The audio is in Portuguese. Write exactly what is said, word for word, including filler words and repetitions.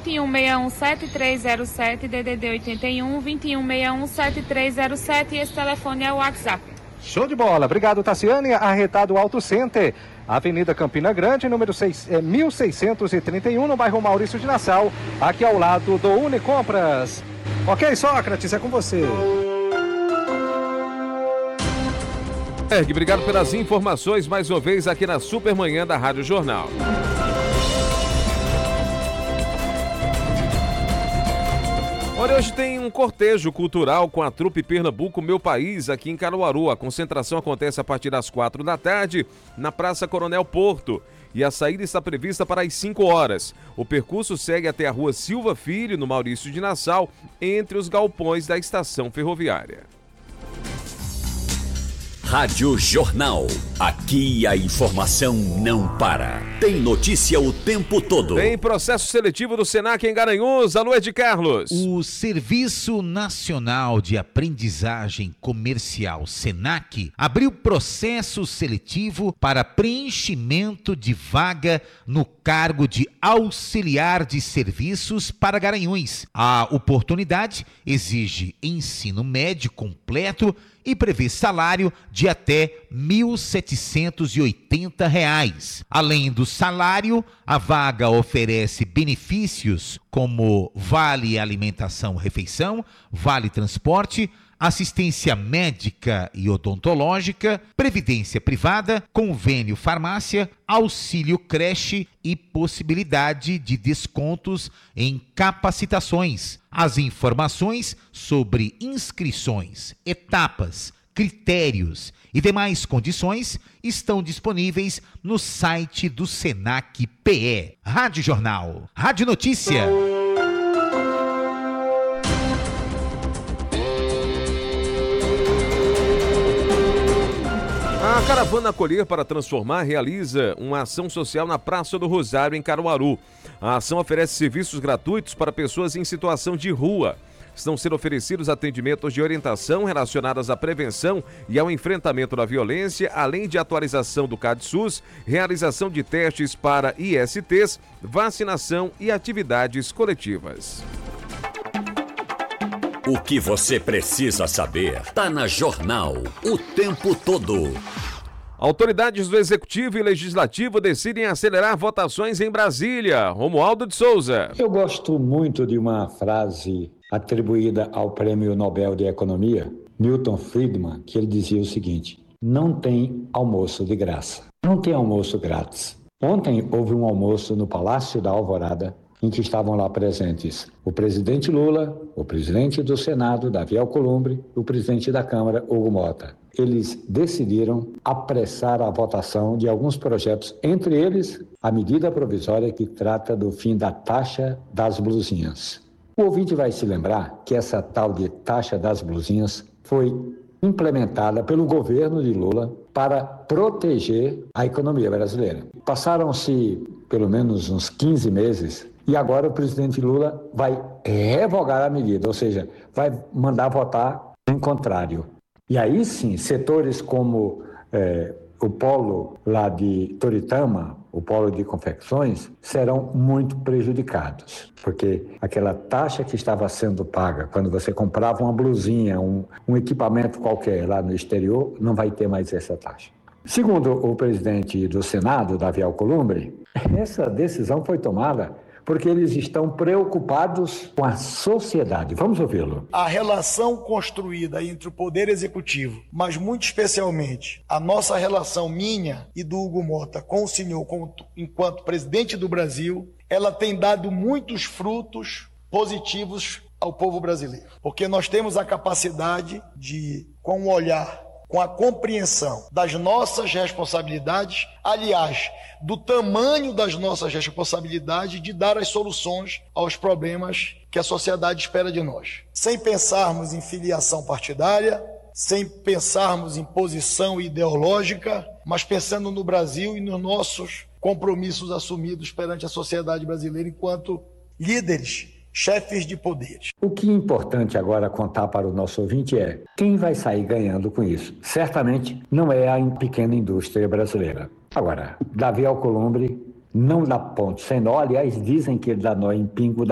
vinte e um sessenta e um, setenta e três zero sete, D D D oitenta e um, vinte e um sessenta e um, setenta e três zero sete, e esse telefone é o WhatsApp. Show de bola. Obrigado, Tassiane. Arretado Auto Center, Avenida Campina Grande, número seis, é, mil seiscentos e trinta e um, no bairro Maurício de Nassau, aqui ao lado do Unicompras. Ok, Sócrates, é com você. Berg, obrigado pelas informações mais uma vez aqui na Supermanhã da Rádio Jornal. Olha, hoje tem um cortejo cultural com a trupe Pernambuco Meu País aqui em Caruaru. A concentração acontece a partir das quatro da tarde na Praça Coronel Porto e a saída está prevista para as cinco horas. O percurso segue até a Rua Silva Filho, no Maurício de Nassau, entre os galpões da estação ferroviária. Rádio Jornal. Aqui a informação não para. Tem notícia o tempo todo. Tem processo seletivo do Senac em Garanhuns. Alô, Ed Carlos. O Serviço Nacional de Aprendizagem Comercial, Senac, abriu processo seletivo para preenchimento de vaga no cargo de auxiliar de serviços para Garanhuns. A oportunidade exige ensino médio completo e prevê salário de até mil setecentos e oitenta reais. Além do salário, a vaga oferece benefícios como vale alimentação refeição, vale transporte, assistência médica e odontológica, previdência privada, convênio farmácia, auxílio creche e possibilidade de descontos em capacitações. As informações sobre inscrições, etapas, critérios e demais condições estão disponíveis no site do Senac P E. Rádio Jornal, Rádio Notícia. A Caravana Acolher para Transformar realiza uma ação social na Praça do Rosário, em Caruaru. A ação oferece serviços gratuitos para pessoas em situação de rua. Estão sendo oferecidos atendimentos de orientação relacionados à prevenção e ao enfrentamento da violência, além de atualização do CadSUS, realização de testes para I S Ts, vacinação e atividades coletivas. O que você precisa saber está na Jornal o tempo todo. Autoridades do Executivo e Legislativo decidem acelerar votações em Brasília. Romualdo de Souza. Eu gosto muito de uma frase atribuída ao Prêmio Nobel de Economia, Milton Friedman, que ele dizia o seguinte: não tem almoço de graça, não tem almoço grátis. Ontem houve um almoço no Palácio da Alvorada, em que estavam lá presentes o presidente Lula, o presidente do Senado, Davi Alcolumbre, o presidente da Câmara, Hugo Mota. Eles decidiram apressar a votação de alguns projetos, entre eles a medida provisória que trata do fim da taxa das blusinhas. O ouvinte vai se lembrar que essa tal de taxa das blusinhas foi implementada pelo governo de Lula para proteger a economia brasileira. Passaram-se pelo menos uns quinze meses e agora o presidente Lula vai revogar a medida, ou seja, vai mandar votar em contrário. E aí sim, setores como é, o polo lá de Toritama, o polo de confecções, serão muito prejudicados, porque aquela taxa que estava sendo paga quando você comprava uma blusinha, um, um equipamento qualquer lá no exterior, não vai ter mais essa taxa. Segundo o presidente do Senado, Davi Alcolumbre, essa decisão foi tomada porque eles estão preocupados com a sociedade. Vamos ouvi-lo. A relação construída entre o Poder Executivo, mas muito especialmente a nossa relação minha e do Hugo Mota com o senhor enquanto presidente do Brasil, ela tem dado muitos frutos positivos ao povo brasileiro. Porque nós temos a capacidade de, com um olhar, com a compreensão das nossas responsabilidades, aliás, do tamanho das nossas responsabilidades de dar as soluções aos problemas que a sociedade espera de nós. Sem pensarmos em filiação partidária, sem pensarmos em posição ideológica, mas pensando no Brasil e nos nossos compromissos assumidos perante a sociedade brasileira enquanto líderes, chefes de poderes. O que é importante agora contar para o nosso ouvinte é quem vai sair ganhando com isso. Certamente não é a pequena indústria brasileira. Agora, Davi Alcolumbre não dá ponto sem nó, aliás, dizem que ele dá nó em pingo